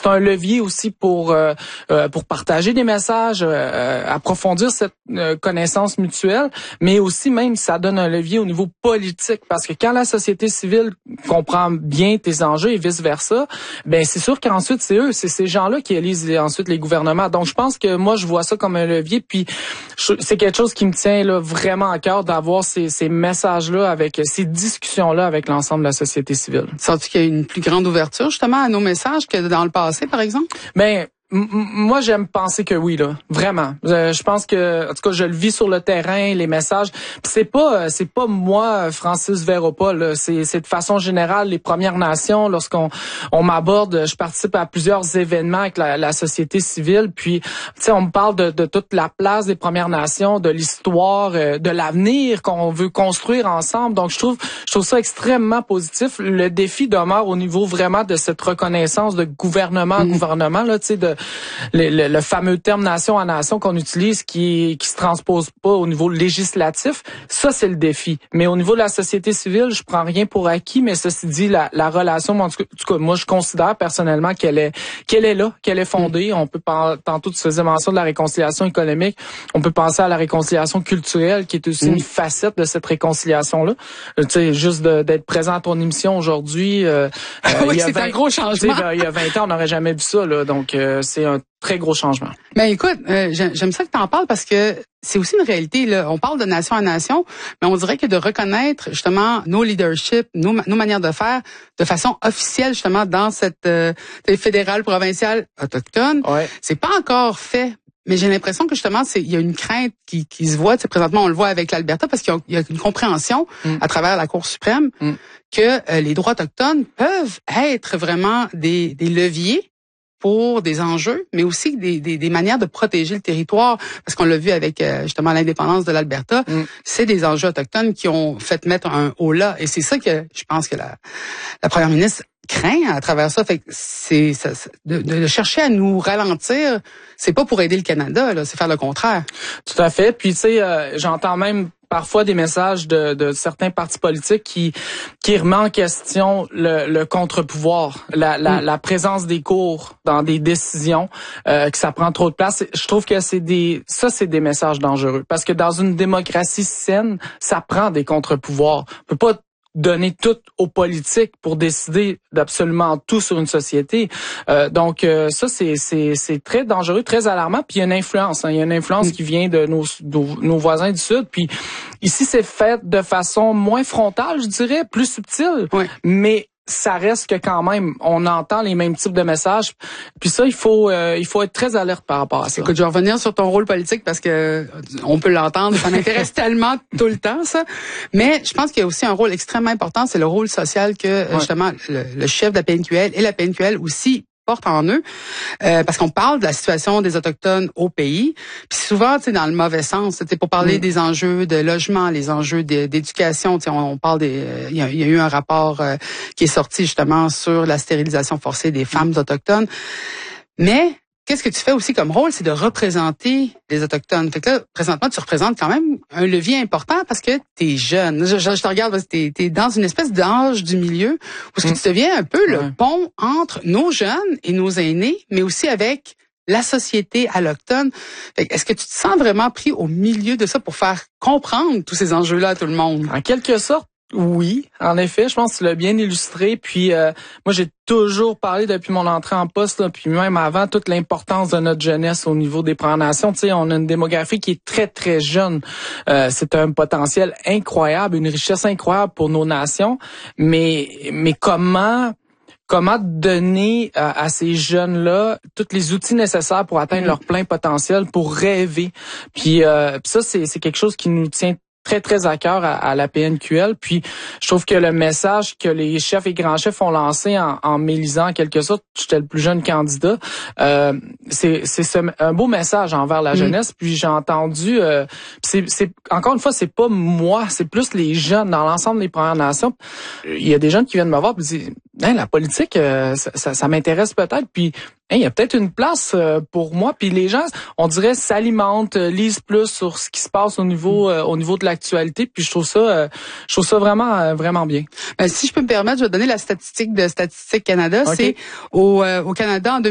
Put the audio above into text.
c'est un levier aussi pour partager des messages, approfondir cette connaissance mutuelle, mais aussi même ça donne un levier au niveau politique, parce que quand la société civile comprend bien tes enjeux et vice versa, ben c'est sûr qu'ensuite c'est ces gens-là qui élisent ensuite les gouvernements. Donc je pense que moi je vois ça comme un levier, puis c'est quelque chose qui me tient là vraiment à cœur d'avoir ces messages-là avec ces discussions-là avec l'ensemble de la société civile. Sens-tu qu'il y a une plus grande ouverture justement à nos messages que dans le passé, par exemple? Ben moi, j'aime penser que oui, là, vraiment. Je pense que, en tout cas, je le vis sur le terrain, les messages. Puis c'est pas moi, Francis Véropa, là. C'est de façon générale les Premières Nations. Lorsqu'on m'aborde, je participe à plusieurs événements avec la société civile. Puis, tu sais, on me parle de toute la place des Premières Nations, de l'histoire, de l'avenir qu'on veut construire ensemble. Donc, je trouve ça extrêmement positif. Le défi demeure au niveau vraiment de cette reconnaissance de gouvernement à gouvernement, là, tu sais, le fameux terme nation à nation qu'on utilise qui se transpose pas au niveau législatif. Ça, c'est le défi. Mais au niveau de la société civile, je prends rien pour acquis, mais ceci dit, la relation, en tout cas, moi, je considère personnellement qu'elle est là, qu'elle est fondée. On peut tantôt, tu faisais mention de la réconciliation économique. On peut penser à la réconciliation culturelle, qui est aussi une facette de cette réconciliation-là. Tu sais, juste d'être présent à ton émission aujourd'hui. Oui, c'est un gros changement. Il y a 20 ans, on n'aurait jamais vu ça, là. Donc, c'est un très gros changement. Ben écoute, j'aime ça que tu en parles parce que c'est aussi une réalité, là. On parle de nation à nation, mais on dirait que de reconnaître justement nos leaderships, nos manières de faire de façon officielle justement dans cette fédérale, provinciale, autochtone, c'est pas encore fait. Mais j'ai l'impression que justement, il y a une crainte qui se voit. Tu sais, présentement, on le voit avec l'Alberta parce qu'il y a une compréhension à travers la Cour suprême que les droits autochtones peuvent être vraiment des leviers pour des enjeux, mais aussi des manières de protéger le territoire, parce qu'on l'a vu avec justement l'indépendance de l'Alberta, c'est des enjeux autochtones qui ont fait mettre un haut là, et c'est ça que je pense que la première ministre craint à travers ça. Fait que c'est de chercher à nous ralentir, c'est pas pour aider le Canada, là, c'est faire le contraire. Tout à fait. Puis tu sais, j'entends même parfois des messages de certains partis politiques qui remettent en question le contre-pouvoir, la présence des cours dans des décisions, que ça prend trop de place. Je trouve que c'est des messages dangereux, parce que dans une démocratie saine, ça prend des contre-pouvoirs. On peut pas donner tout aux politiques pour décider d'absolument tout sur une société. Donc ça, c'est très dangereux, très alarmant. Puis il y a une influence. Il y a une influence qui vient de nos voisins du Sud. Puis ici, c'est fait de façon moins frontale, je dirais, plus subtile. Mais ça reste que quand même, on entend les mêmes types de messages. Puis ça, il faut être très alerte par rapport à ça. Écoute, je vais revenir sur ton rôle politique parce que on peut l'entendre, ça m'intéresse tellement tout le temps, ça. Mais je pense qu'il y a aussi un rôle extrêmement important, c'est le rôle social que justement le chef de la PNQL et la PNQL aussi portent en eux, parce qu'on parle de la situation des Autochtones au pays, puis souvent, tu sais, dans le mauvais sens, tu sais, pour parler des enjeux de logement, les enjeux d'éducation, tu sais, on parle il y a eu un rapport qui est sorti justement sur la stérilisation forcée des femmes autochtones, mais qu'est-ce que tu fais aussi comme rôle, c'est de représenter les Autochtones. Fait que là, présentement, tu représentes quand même un levier important parce que t'es jeune. Je te regarde parce que t'es dans une espèce d'âge du milieu où tu deviens un peu le pont entre nos jeunes et nos aînés, mais aussi avec la société allochtone. Fait que est-ce que tu te sens vraiment pris au milieu de ça pour faire comprendre tous ces enjeux-là à tout le monde? En quelque sorte, oui, en effet, je pense que tu l'as bien illustré. Puis moi, j'ai toujours parlé depuis mon entrée en poste, là, puis même avant, toute l'importance de notre jeunesse au niveau des Premières Nations. Tu sais, on a une démographie qui est très, très jeune. C'est un potentiel incroyable, une richesse incroyable pour nos nations. Mais comment donner à ces jeunes-là tous les outils nécessaires pour atteindre leur plein potentiel, pour rêver. Puis ça, c'est quelque chose qui nous tient très, très à cœur à la PNQL. Puis, je trouve que le message que les chefs et grands chefs ont lancé en m'élisant, en quelque sorte, j'étais le plus jeune candidat, c'est un beau message envers la jeunesse. Puis, j'ai entendu, c'est encore une fois, c'est pas moi, c'est plus les jeunes dans l'ensemble des Premières Nations. Il y a des jeunes qui viennent me voir et disent, la politique, ça m'intéresse peut-être. Puis, il y a peut-être une place pour moi. Puis les gens, on dirait, s'alimentent, lisent plus sur ce qui se passe au niveau de l'actualité. Puis je trouve ça vraiment, vraiment bien. Si je peux me permettre, je vais donner la statistique de Statistique Canada. Okay. C'est au Canada en